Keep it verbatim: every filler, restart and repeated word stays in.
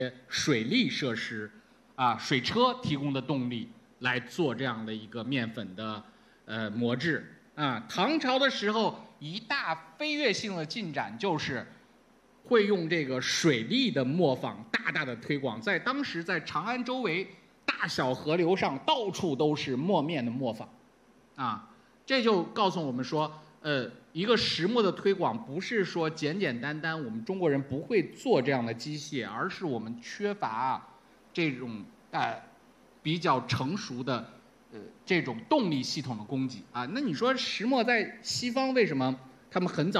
水利设施，啊，水车提供的动力来做这样的一个面粉的呃磨制啊。唐朝的时候，一大飞跃性的进展就是会用这个水利的磨坊大大的推广，在当时在长安周围大小河流上到处都是磨面的磨坊，啊，这就告诉我们说，呃，一个石磨的推广不是说简简单单我们中国人不会做这样的机械，而是我们缺乏、啊、这种呃比较成熟的呃这种动力系统的供给啊。那你说石磨在西方为什么他们很早